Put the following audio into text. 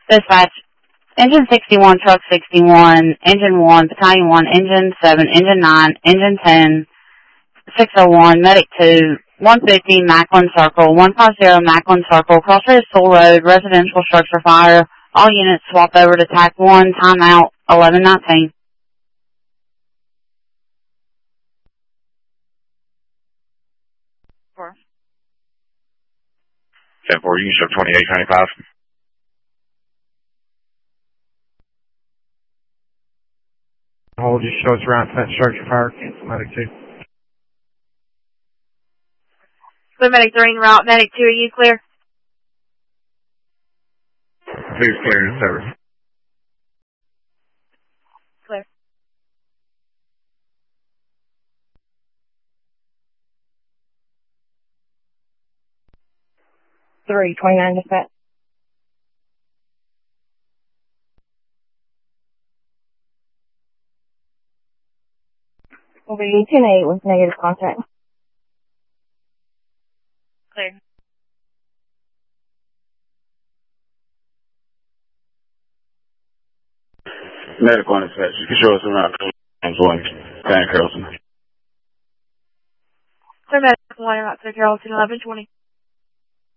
Dispatch. Engine 61, Truck 61, Engine 1, Battalion 1, Engine 7, Engine 9, Engine 10, 601, Medic 2, 150 Macklin Circle, 150 Macklin Circle, Crossroads Soul Road, residential structure fire. All units swap over to TAC 1, timeout 11:19. Four. 10-4, you can show 2895. Hold, just show us around that structure fire, Medic 2. So Medic 3 en route, Medic 2, are you clear? Who's clear in service? Clear. Three 29 dispatch. Will be 10-8 with negative contact. Clear. Medic 1 dispatch. You can show us around James Williams, Dan Carrollton. So Medic 1 en route to Carrollton, 11:20.